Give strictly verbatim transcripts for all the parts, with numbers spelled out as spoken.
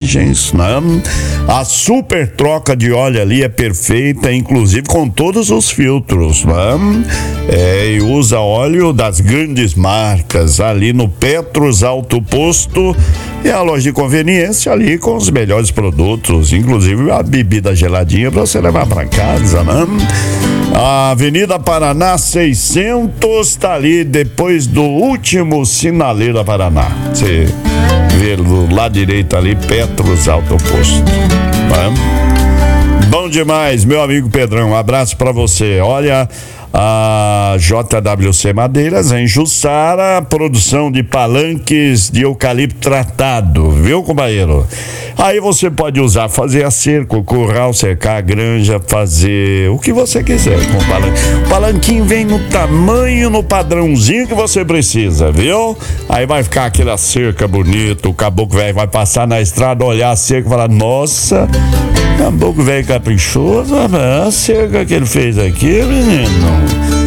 embalagens, né? A super troca de óleo ali é perfeita, inclusive com todos os filtros, né? É, e usa óleo das grandes marcas ali no Petros Alto Posto. E a loja de conveniência ali com os melhores produtos, inclusive a bebida geladinha para você levar para casa, né? A Avenida Paraná seiscentos tá ali depois do último sinaleiro da Paraná. Você vê do lado direito ali, Petros Alto Posto, né? Bom demais, meu amigo Pedrão, um abraço para você. Olha, a J W C Madeiras em Jussara, produção de palanques de eucalipto tratado, viu, companheiro? Aí você pode usar, fazer a cerca, o curral, cercar a granja, fazer o que você quiser com o palanque. O palanquinho vem no tamanho, no padrãozinho que você precisa, viu? Aí vai ficar aquela cerca bonita, o caboclo velho vai passar na estrada, olhar a cerca e falar, nossa, caboclo velho caprichoso, a cerca que ele fez aqui, menino.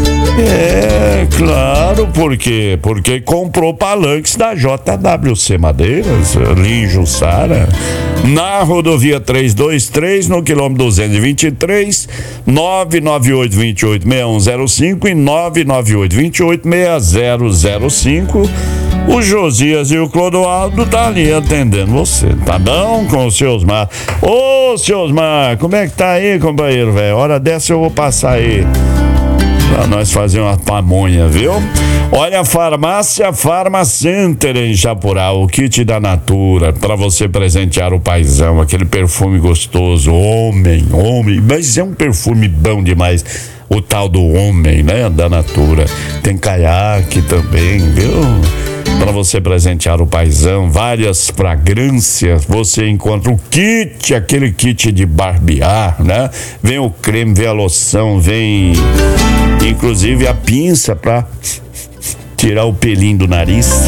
É, claro, por quê? Porque comprou palanques da J W C Madeiras, ali em Jussara, na rodovia trezentos e vinte e três, no quilômetro duzentos e vinte e três, nove nove oito, dois oito, seis um zero cinco e nove nove oito, dois oito, seis zero zero cinco. O Josias e o Clodoaldo tá ali atendendo você, tá bom? Com o seu Osmar. Ô, seu Osmar, como é que tá aí, companheiro, velho? Hora dessa eu vou passar aí pra nós fazer uma pamonha, viu? Olha, a farmácia Farma Center em Japurá, o kit da Natura, pra você presentear o paizão, aquele perfume gostoso, homem, homem, mas é um perfume bom demais, o tal do homem, né, da Natura. Tem caiaque também, viu? Para você presentear o paizão, várias fragrâncias, você encontra o kit, aquele kit de barbear, né? Vem o creme, vem a loção, vem inclusive a pinça para tirar o pelinho do nariz.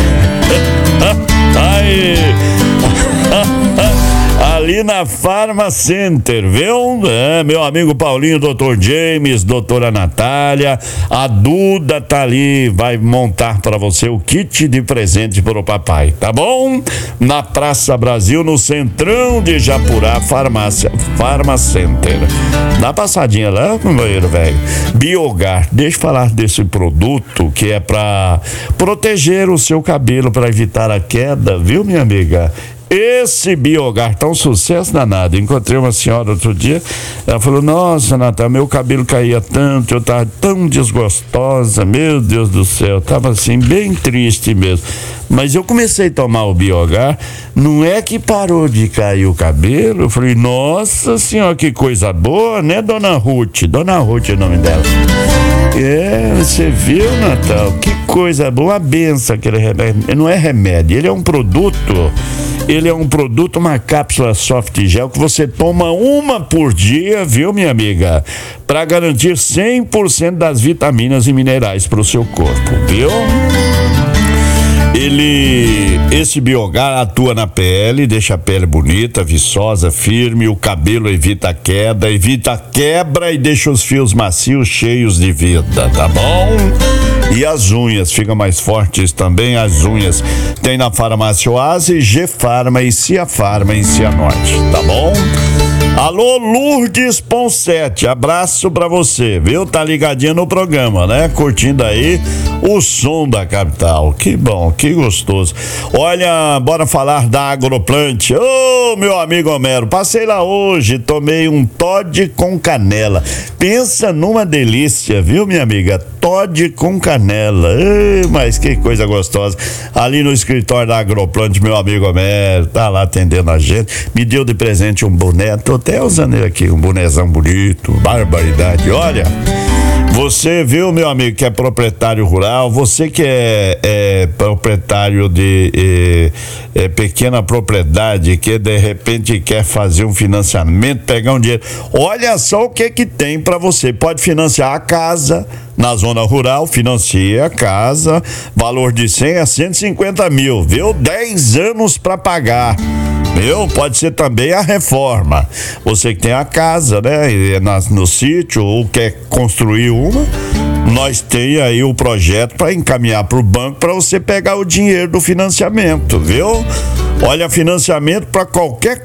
Aí. Ali na Farma Center, viu? É, meu amigo Paulinho, doutor James, doutora Natália, a Duda tá ali, vai montar para você o kit de presente para o papai, tá bom? Na Praça Brasil, no centrão de Japurá, farmácia Farma Center. Dá passadinha lá, companheiro velho. Biogar, deixa eu falar desse produto que é para proteger o seu cabelo, para evitar a queda, viu, minha amiga? Esse Biogar tá um sucesso danado. Encontrei uma senhora outro dia, ela falou, nossa, Natália, meu cabelo caía tanto, eu tava tão desgostosa, meu Deus do céu, tava assim, bem triste mesmo. Mas eu comecei a tomar o Biogar, não é que parou de cair o cabelo, eu falei, nossa senhora, que coisa boa, né, dona Ruth? Dona Ruth é o nome dela. É, você viu, Natal? Que coisa boa, a benção aquele remédio. Não é remédio, ele é um produto. Ele é um produto, uma cápsula soft gel que você toma uma por dia, viu, minha amiga? Para garantir cem por cento das vitaminas e minerais para o seu corpo, viu? Ele, esse Biogar atua na pele, deixa a pele bonita, viçosa, firme, o cabelo evita a queda, evita a quebra e deixa os fios macios cheios de vida, tá bom? E as unhas ficam mais fortes também, as unhas tem na Farmácia Oase, G-Farma e Cia Farma em Cianorte, tá bom? Alô, Lourdes Ponsete, abraço pra você, viu? Tá ligadinha no programa, né? Curtindo aí o som da capital. Que bom, que gostoso. Olha, bora falar da Agroplant. Ô, oh, meu amigo Homero, passei lá hoje, tomei um Toddy com canela. Pensa numa delícia, viu, minha amiga? Toddy com canela. Ei, mas que coisa gostosa. Ali no escritório da Agroplant, meu amigo Homero, tá lá atendendo a gente. Me deu de presente um boné, tô até usando ele aqui, um bonézão bonito, barbaridade. Olha, você viu, meu amigo, que é proprietário rural, você que é, é proprietário de é, é, pequena propriedade, que de repente quer fazer um financiamento, pegar um dinheiro, olha só o que que tem para você. Pode financiar a casa na zona rural, financia a casa, valor de cem a cento e cinquenta mil, viu? dez anos para pagar. Meu, pode ser também a reforma. Você que tem a casa, né, no sítio ou quer construir uma, nós tem aí o projeto para encaminhar para o banco para você pegar o dinheiro do financiamento, viu? Olha, financiamento para qualquer